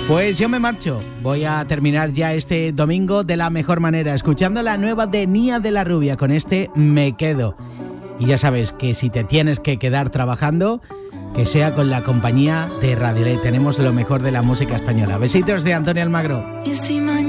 Pues yo me marcho. Voy a terminar ya este domingo de la mejor manera, escuchando la nueva de Nia de la Rubia. Con este me quedo. Y ya sabes que si te tienes que quedar trabajando, que sea con la compañía de Radio Ley. Tenemos lo mejor de la música española. Besitos de Antonio Almagro.